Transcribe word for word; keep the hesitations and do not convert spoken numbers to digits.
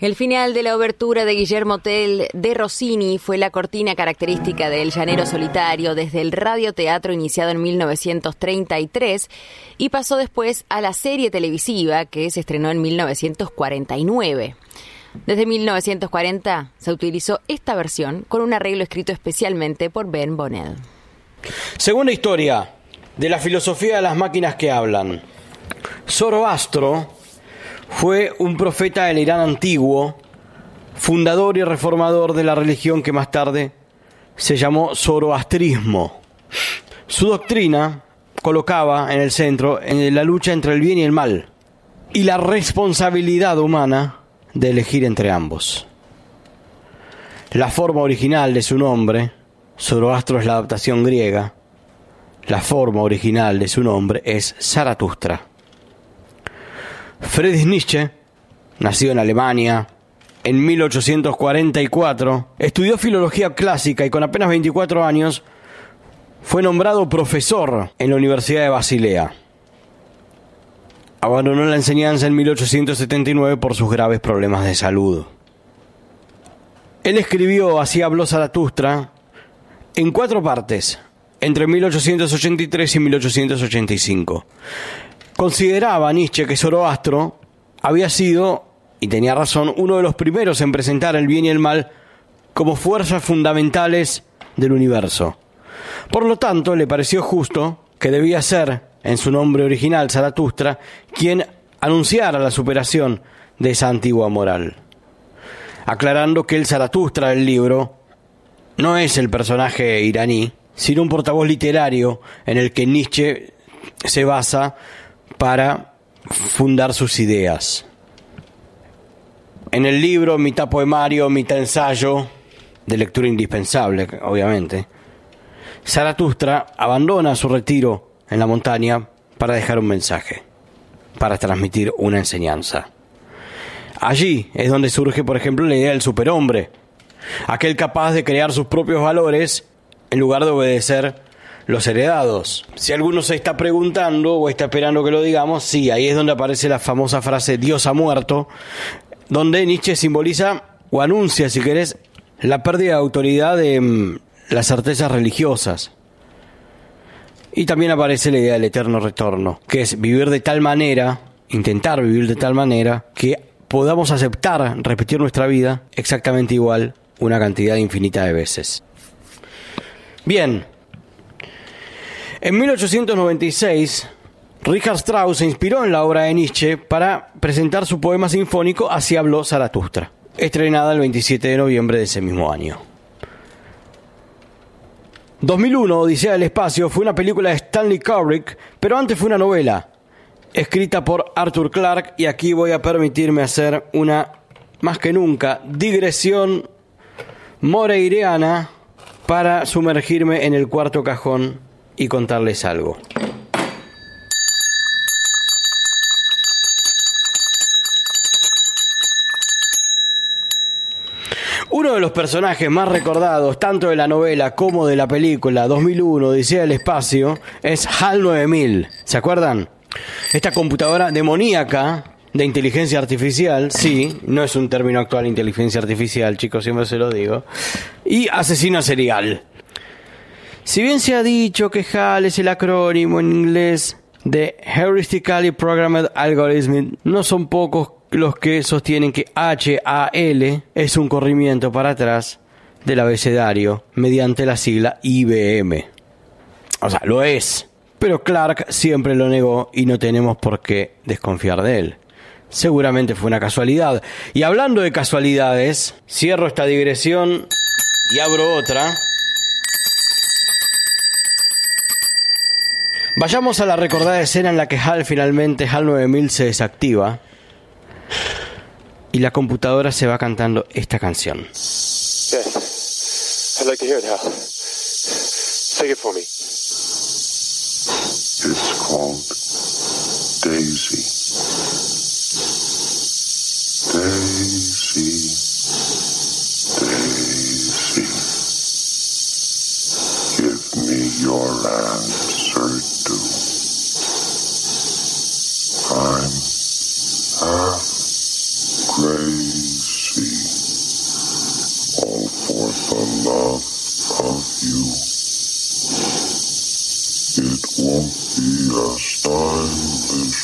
El final de la obertura de Guillermo Tell de Rossini fue la cortina característica de El llanero solitario desde el radioteatro iniciado en mil novecientos treinta y tres y pasó después a la serie televisiva que se estrenó en mil novecientos cuarenta y nueve. Desde mil novecientos cuarenta se utilizó esta versión con un arreglo escrito especialmente por Ben Bonnell. Segunda historia de la filosofía de las máquinas que hablan. Zoroastro fue un profeta del Irán antiguo, fundador y reformador de la religión que más tarde se llamó zoroastrismo. Su doctrina colocaba en el centro en la lucha entre el bien y el mal y la responsabilidad humana de elegir entre ambos. La forma original de su nombre, Zoroastro, es la adaptación griega. La forma original de su nombre es Zaratustra. Friedrich Nietzsche, nacido en Alemania en mil ochocientos cuarenta y cuatro, estudió filología clásica y con apenas veinticuatro años fue nombrado profesor en la Universidad de Basilea. Abandonó la enseñanza en mil ochocientos setenta y nueve por sus graves problemas de salud. Él escribió Así habló Zaratustra en cuatro partes, entre mil ochocientos ochenta y tres y mil ochocientos ochenta y cinco. Consideraba Nietzsche que Zoroastro había sido, y tenía razón, uno de los primeros en presentar el bien y el mal como fuerzas fundamentales del universo. Por lo tanto, le pareció justo que debía ser, en su nombre original, Zaratustra, quien anunciara la superación de esa antigua moral. Aclarando que el Zaratustra del libro no es el personaje iraní, sino un portavoz literario en el que Nietzsche se basa para fundar sus ideas. En el libro, mitad poemario, mitad ensayo, de lectura indispensable, obviamente, Zaratustra abandona su retiro en la montaña para dejar un mensaje, para transmitir una enseñanza. Allí es donde surge, por ejemplo, la idea del superhombre, aquel capaz de crear sus propios valores en lugar de obedecer los heredados. Si alguno se está preguntando o está esperando que lo digamos, sí, ahí es donde aparece la famosa frase Dios ha muerto, donde Nietzsche simboliza o anuncia, si querés, la pérdida de autoridad de mm, las certezas religiosas. Y también aparece la idea del eterno retorno, que es vivir de tal manera, intentar vivir de tal manera, que podamos aceptar repetir nuestra vida exactamente igual una cantidad infinita de veces. Bien. En mil ochocientos noventa y seis, Richard Strauss se inspiró en la obra de Nietzsche para presentar su poema sinfónico Así habló Zaratustra, estrenada el veintisiete de noviembre de ese mismo año. dos mil uno, Odisea del Espacio, fue una película de Stanley Kubrick, pero antes fue una novela, escrita por Arthur Clarke, y aquí voy a permitirme hacer una, más que nunca, digresión moreireana para sumergirme en el cuarto cajón y contarles algo. Uno de los personajes más recordados, tanto de la novela como de la película dos mil uno, Odisea del Espacio, es HAL nueve mil. ¿Se acuerdan? Esta computadora demoníaca de inteligencia artificial, sí, no es un término actual, inteligencia artificial, chicos, siempre se lo digo, y asesino serial. Si bien se ha dicho que HAL es el acrónimo en inglés de Heuristically Programmed Algorithm, no son pocos los que sostienen que H A L es un corrimiento para atrás del abecedario mediante la sigla I B M. O sea, lo es, pero Clarke siempre lo negó y no tenemos por qué desconfiar de él. Seguramente fue una casualidad. Y hablando de casualidades, cierro esta digresión y abro otra. Vayamos a la recordada escena en la que HAL finalmente, HAL nueve mil, se desactiva y la computadora se va cantando esta canción. Yes, I'd like to hear it, Hal. Sing it for me. It's called Daisy. Daisy, Daisy, give me your answer too. I'm half crazy. all for the love of you. It won't be a stylish